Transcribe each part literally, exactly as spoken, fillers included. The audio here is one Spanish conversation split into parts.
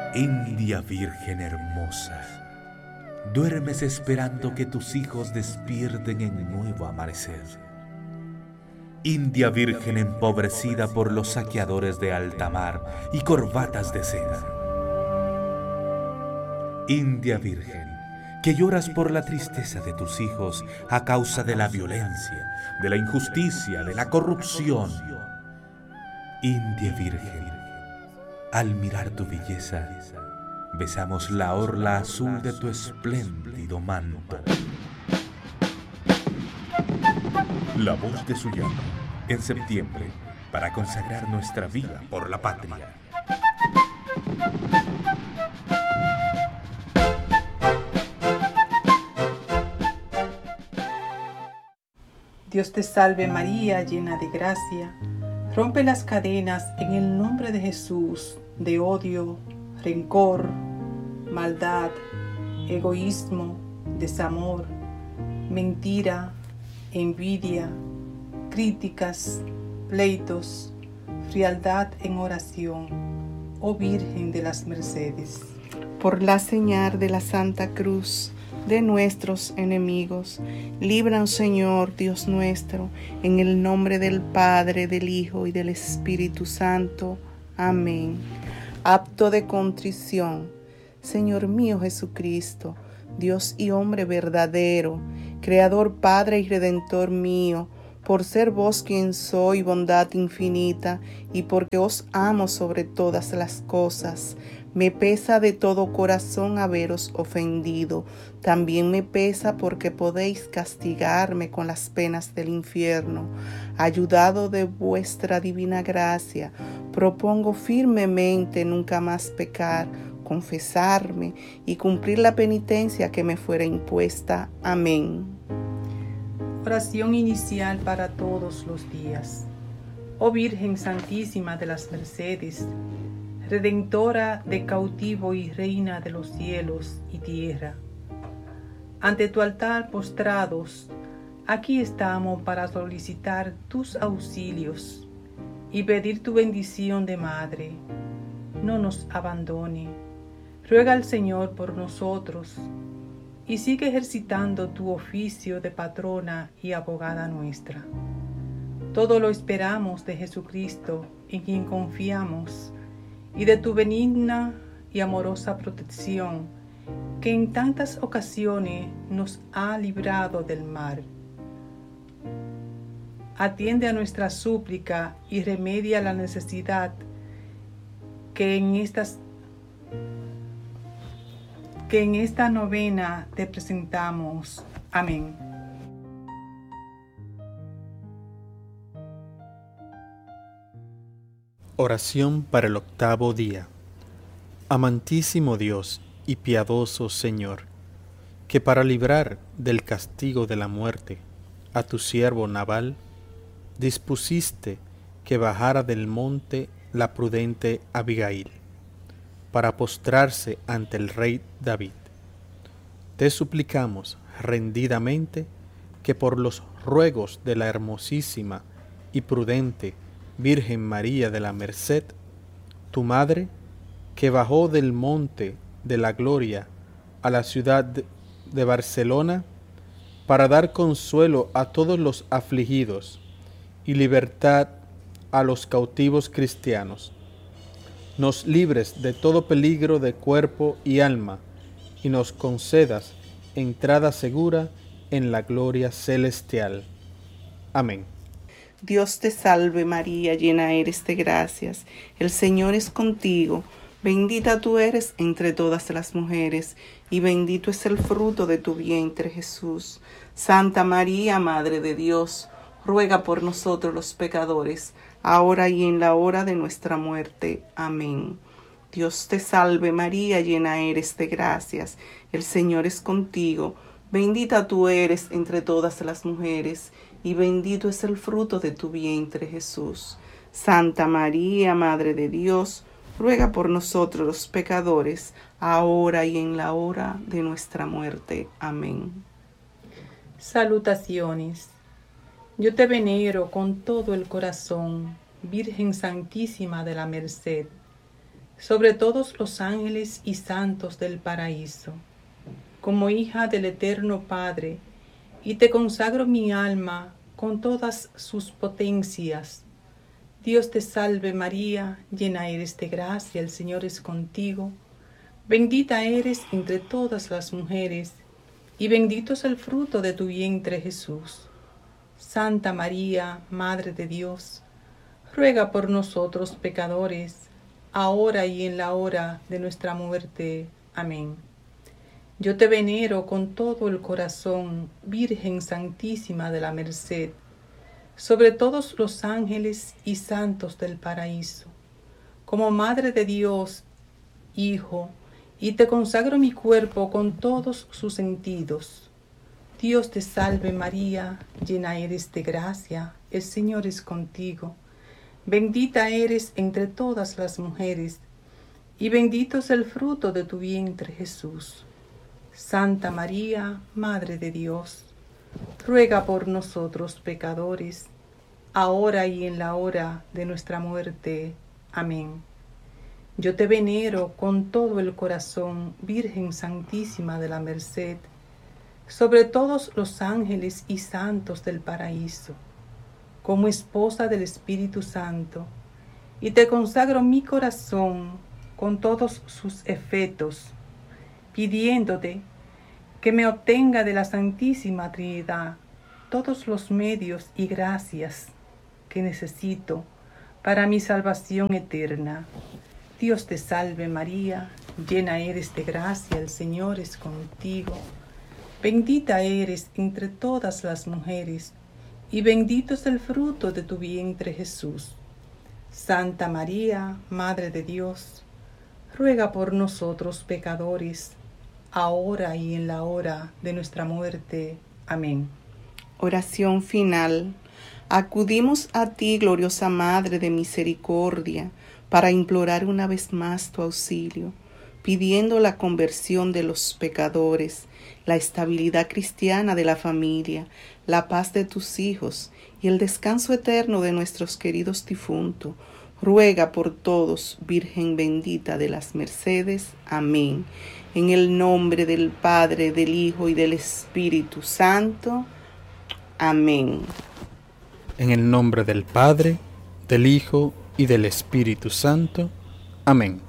India Virgen hermosa, duermes esperando que tus hijos despierten en nuevo amanecer. India Virgen empobrecida por los saqueadores de alta mar y corbatas de seda. India Virgen, que lloras por la tristeza de tus hijos a causa de la violencia, de la injusticia, de la corrupción. India Virgen, al mirar tu belleza, besamos la orla azul de tu espléndido manto. La voz de Sullana, en septiembre, para consagrar nuestra vida por la patria. Dios te salve María, llena de gracia. Rompe las cadenas en el nombre de Jesús de odio, rencor, maldad, egoísmo, desamor, mentira, envidia, críticas, pleitos, frialdad en oración, oh Virgen de las Mercedes. Por la señal de la Santa Cruz de nuestros enemigos, líbranos, Señor Dios nuestro, en el nombre del Padre, del Hijo y del Espíritu Santo. Amén. Acto de contrición. Señor mío Jesucristo, Dios y hombre verdadero, Creador, Padre y Redentor mío, por ser vos quien soy, bondad infinita, y porque os amo sobre todas las cosas, me pesa de todo corazón haberos ofendido. También me pesa porque podéis castigarme con las penas del infierno. Ayudado de vuestra divina gracia, propongo firmemente nunca más pecar, confesarme y cumplir la penitencia que me fuera impuesta. Amén. Oración inicial para todos los días. Oh Virgen Santísima de las Mercedes, Redentora de cautivo y Reina de los cielos y tierra, ante tu altar postrados, aquí estamos para solicitar tus auxilios y pedir tu bendición de Madre. No nos abandone. Ruega al Señor por nosotros y sigue ejercitando tu oficio de patrona y abogada nuestra. Todo lo esperamos de Jesucristo, en quien confiamos, y de tu benigna y amorosa protección, que en tantas ocasiones nos ha librado del mal. Atiende a nuestra súplica y remedia la necesidad que en estas que en esta novena te presentamos. Amén. Oración para el octavo día. Amantísimo Dios y piadoso Señor, que para librar del castigo de la muerte a tu siervo Nabal, dispusiste que bajara del monte la prudente Abigail, para postrarse ante el rey David. Te suplicamos rendidamente que por los ruegos de la hermosísima y prudente Virgen María de la Merced, tu madre, que bajó del monte de la gloria a la ciudad de Barcelona para dar consuelo a todos los afligidos y libertad a los cautivos cristianos, nos libres de todo peligro de cuerpo y alma y nos concedas entrada segura en la gloria celestial. Amén. Dios te salve María, llena eres de gracias, el Señor es contigo, bendita tú eres entre todas las mujeres, y bendito es el fruto de tu vientre Jesús. Santa María, Madre de Dios, ruega por nosotros los pecadores, ahora y en la hora de nuestra muerte. Amén. Dios te salve María, llena eres de gracias, el Señor es contigo, bendita tú eres entre todas las mujeres, y bendito es el fruto de tu vientre Jesús. Santa María, Madre de Dios, ruega por nosotros los pecadores, ahora y en la hora de nuestra muerte. Amén. Salutaciones. Yo te venero con todo el corazón, Virgen Santísima de la Merced. sobre todos los ángeles y santos del paraíso. Como hija del eterno Padre, y te consagro mi alma con todas sus potencias. Dios te salve María, llena eres de gracia, el Señor es contigo. Bendita eres entre todas las mujeres, y bendito es el fruto de tu vientre Jesús. Santa María, Madre de Dios, ruega por nosotros pecadores, ahora y en la hora de nuestra muerte. Amén. Yo te venero con todo el corazón, Virgen Santísima de la Merced, sobre todos los ángeles y santos del paraíso, como Madre de Dios, Hijo, y te consagro mi cuerpo con todos sus sentidos. Dios te salve María, llena eres de gracia, el Señor es contigo. Bendita eres entre todas las mujeres, y bendito es el fruto de tu vientre Jesús. Santa María, Madre de Dios, ruega por nosotros pecadores, ahora y en la hora de nuestra muerte. Amén. Yo te venero con todo el corazón, Virgen Santísima de la Merced, sobre todos los ángeles y santos del paraíso, como esposa del Espíritu Santo, y te consagro mi corazón con todos sus efectos, pidiéndote que me obtenga de la Santísima Trinidad todos los medios y gracias que necesito para mi salvación eterna. Dios te salve María, llena eres de gracia, el Señor es contigo. Bendita eres entre todas las mujeres, y bendito es el fruto de tu vientre Jesús. Santa María, Madre de Dios, ruega por nosotros pecadores, ahora y en la hora de nuestra muerte. Amén. Oración final. Acudimos a ti, gloriosa Madre de Misericordia, para implorar una vez más tu auxilio, pidiendo la conversión de los pecadores, la estabilidad cristiana de la familia, la paz de tus hijos y el descanso eterno de nuestros queridos difuntos. Ruega por todos, Virgen bendita de las mercedes. Amén. En el nombre del Padre, del Hijo y del Espíritu Santo. Amén. En el nombre del Padre, del Hijo y del Espíritu Santo. Amén.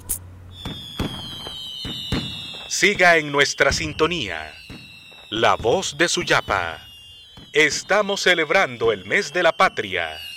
Siga en nuestra sintonía. La voz de Suyapa. Estamos celebrando el mes de la patria.